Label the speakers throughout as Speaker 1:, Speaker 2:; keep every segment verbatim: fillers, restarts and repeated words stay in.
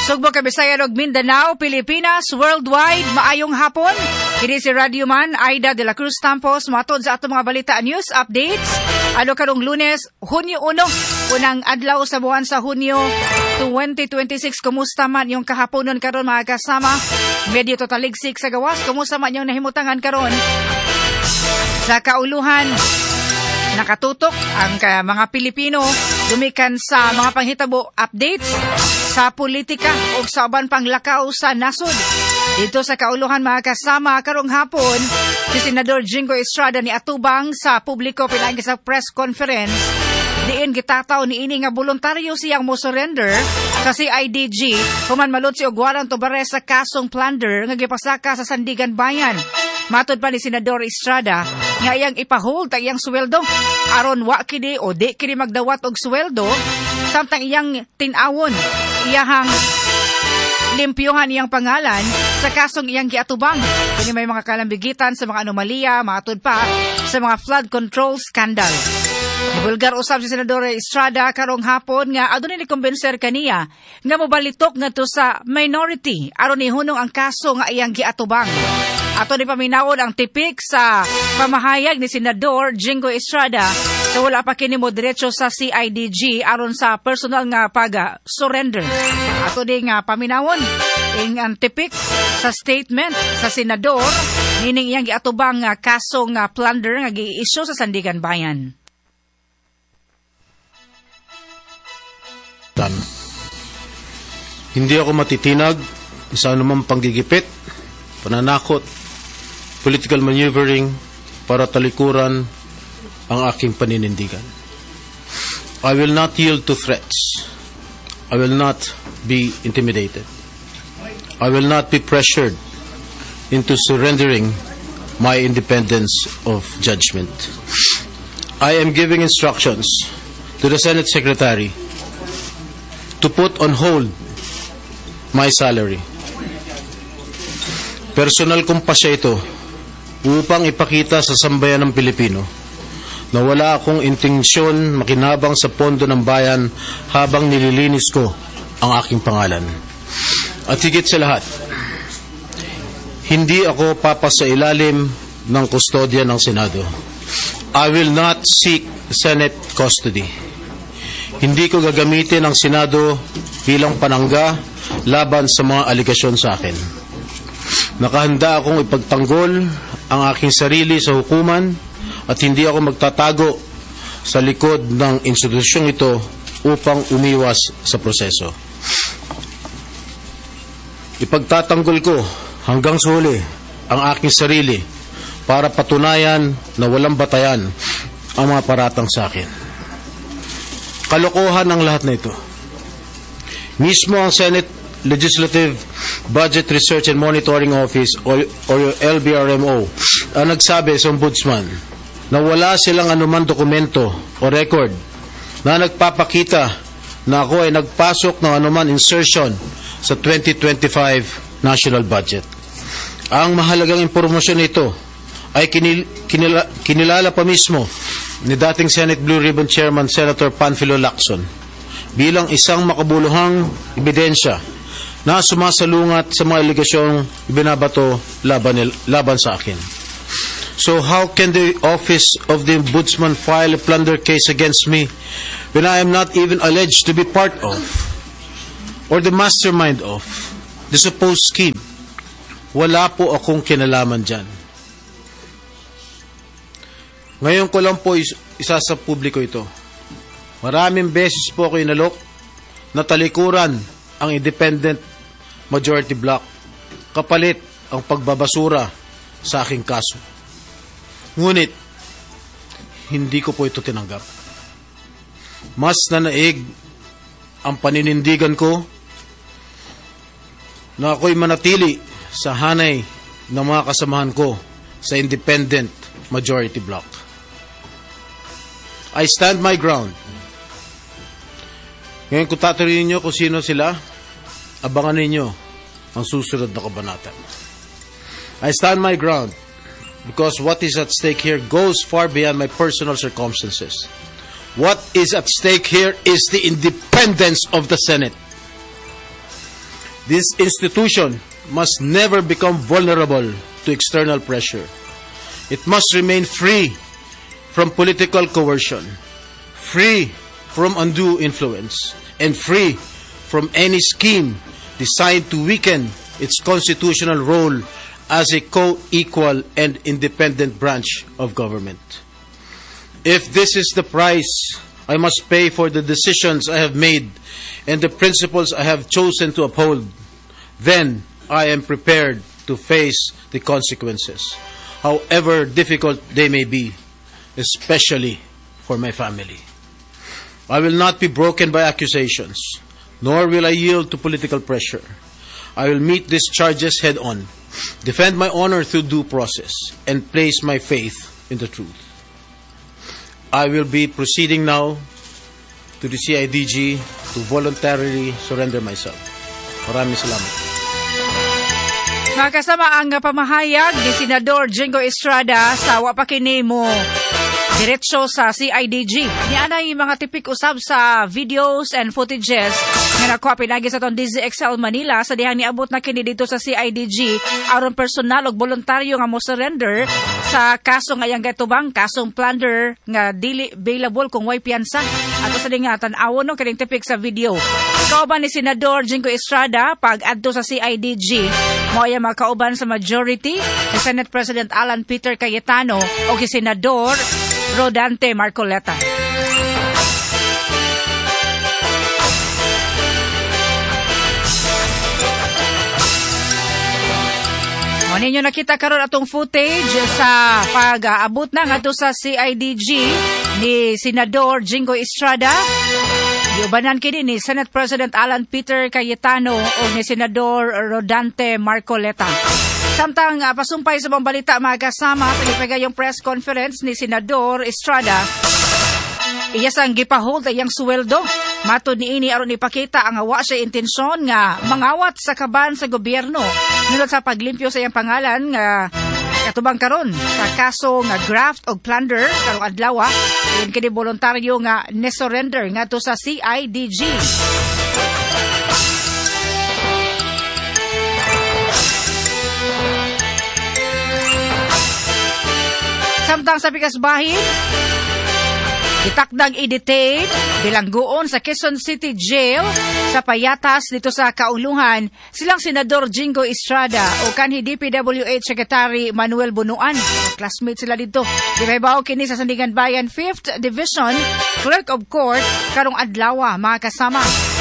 Speaker 1: Sugbo, Kabisayan ug Mindanao, Pilipinas, worldwide, maayong hapon. Kini si Radio Man, Aida de la Cruz Tampos, matod sa atong mga balita news updates. Ano karong Lunes, Hunyo uno, unang adlaw sa buwan sa Hunyo twenty twenty-six. Kumusta man yung kahaponon karon mga kasama? Medyo totaligsik sa gawas. Kumusta man yung nahimutangan karon? Sa kauluhan, nakatutok ang uh, mga Pilipino dumikan sa mga panghitabo updates sa politika o sa uban pang lakaw sa nasod. Dito sa kauluhan mga kasama, karong hapon, si Senador Jingo Estrada ni atubang sa publiko pinaagi sa press conference. Diin gitataw ni ini nga voluntaryo siyang mo surrender sa C I D G human malot si Ogwaran Tobares sa kasong plunder nga gipasaka sa Sandigan Bayan. Matod pa ni Senador Estrada nga iyang ipahold ang iyang sweldo aron wa kini o di kini magdawat og sweldo samtang iyang tinawon iyahang limpyuhan iyang pangalan sa kasong iyang giatubang. Kini may mga kalambigitan sa mga anomalya matod pa sa mga flood control scandal. Ibulgar usab si Senador Estrada karong hapon nga adunay ni kumbenser kaniya nga mobalitok ngadto sa minority aron ihunong ang kaso nga iyang giatubang. Ato ni paminawon ang tipik sa pamahayag ni Senador Jingo Estrada sa wala pa kini mo diretso sa C I D G aron sa personal nga pag-surrender. Ato di nga paminawon ing ang tipik sa statement sa Senador nining iyang giatubang nga kaso nga plunder nga gi-issue sa Sandigan Bayan.
Speaker 2: Tan. Hindi ako matitinag sa anumang panggigipit, pananakot, political maneuvering para talikuran ang aking paninindigan. I will not yield to threats. I will not be intimidated. I will not be pressured into surrendering my independence of judgment. I am giving instructions to the Senate Secretary to put on hold my salary. Personal kong pasya ito upang ipakita sa sambayan ng Pilipino na wala akong intensyon makinabang sa pondo ng bayan habang nililinis ko ang aking pangalan. At higit sa lahat, hindi ako papasailalim ng kustodya ng Senado. I will not seek Senate custody. Hindi ko gagamitin ang Senado bilang panangga laban sa mga aligasyon sa akin. Nakahanda akong ipagtanggol ang aking sarili sa hukuman at hindi ako magtatago sa likod ng institusyong ito upang umiwas sa proseso. Ipagtatanggol ko hanggang sa huli ang aking sarili para patunayan na walang batayan ang mga paratang sa akin. Kalokohan ang lahat na ito. Mismo ang Senate Legislative Budget Research and Monitoring Office o, o L B R M O ang nagsabi sa ombudsman na wala silang anumang dokumento o record na nagpapakita na ako ay nagpasok ng anuman insertion sa twenty twenty-five national budget. Ang mahalagang impormasyon nito ay kinil, kinila, kinilala pa mismo ni dating Senate Blue Ribbon Chairman Senator Panfilo Lacson bilang isang makabuluhang ebidensya na sumasalungat sa mga aligasyong ibinabato laban, laban sa akin. So how can the office of the Ombudsman file a plunder case against me when I am not even alleged to be part of or the mastermind of the supposed scheme? Wala po akong kinalaman dyan. Ngayon ko lang po isa sa publiko ito. Maraming beses po ako inalok na talikuran ang independent majority bloc kapalit ang pagbabasura sa aking kaso. Ngunit, hindi ko po ito tinanggap. Mas nanaig ang paninindigan ko na ako'y manatili sa hanay ng mga kasamahan ko sa independent majority bloc. I stand my ground. Ngayon kung tatanungin niyo kung sino sila, abangan ninyo ang susunod na kabanata. I stand my ground because what is at stake here goes far beyond my personal circumstances. What is at stake here is the independence of the Senate. This institution must never become vulnerable to external pressure. It must remain free from political coercion, free from undue influence, and free from any scheme designed to weaken its constitutional role as a co-equal and independent branch of government. If this is the price I must pay for the decisions I have made and the principles I have chosen to uphold, then I am prepared to face the consequences, however difficult they may be, especially for my family. I will not be broken by accusations, nor will I yield to political pressure. I will meet these charges head on, defend my honor through due process, and place my faith in the truth. I will be proceeding now to the C I D G to voluntarily surrender myself. Maraming salamat.
Speaker 1: Mga kasama ang pamahayag ni Senador Jingo Estrada sa wapakinimo diretso sa C I D G. Niana yung mga tipik usab sa videos and footages nga nakuha pinagi sa itong D Z X L Manila sa dihang niabot na kini dito sa C I D G aron personal o voluntaryo nga mo surrender sa kaso nga yang gatubang kasong plunder nga dili available kung way piyansa. Ato sa nga tan-awon no kining tipik sa video. Kauban ni Senador Jingo Estrada pag adto sa C I D G mo ay makauban sa majority ni Senate President Alan Peter Cayetano o si Senador Rodante Marcoleta. O ninyo nakita karon atong footage sa pag-aabot na ngadto sa C I D G ni Senador Jingo Estrada. Yubanan kini ni Senate President Alan Peter Cayetano o ni Senador Rodante Marcoleta. Samtang uh, pasumpay sa mga balita mga kasama sa gipagayong press conference ni Senador Estrada, iya sang gipahold ayang sweldo. Matod ni ini aron ipakita ang awa siya intensyon nga mangawat sa kaban sa gobyerno nunod sa paglimpyo sa iyang pangalan nga katubang karon sa kaso nga graft o plunder karong adlaw ayon kini voluntaryo nga ne-surrender ngadto sa C I D G. Samtang sa pikas bahin, itakdag i-detain bilangguon sa Quezon City Jail sa payatas dito sa Kauluhan silang Senador Jingo Estrada o kanhi D P W H Secretary Manuel Bunuan. Classmate sila dito. Gibaybaw kini sa Sandigan Bayan fifth Division Clerk of Court karong adlaw mga kasama.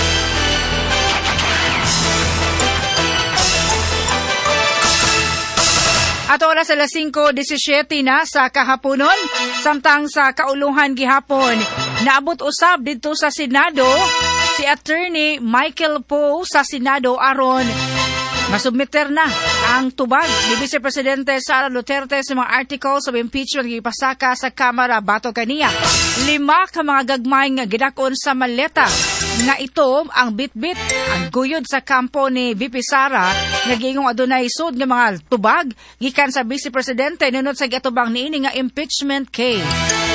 Speaker 1: Ato oras alas singko disesyete na sa kahaponon, samtang sa Kauluhan gihapon, naabot usab dito sa Senado si Attorney Michael Poe sa Senado aron masubmiter na ang tubag ni Vice Presidente Sara Duterte sa mga articles of impeachment nga ipasaka sa Kamara bato kaniya. Lima ka mga gagmay nga gidakon sa maleta nga ito ang bitbit ang guyod sa kampo ni V P Sara nga giingong adunay sud nga mga tubag gikan sa Vice Presidente nunod sa gatubang niini nga impeachment case.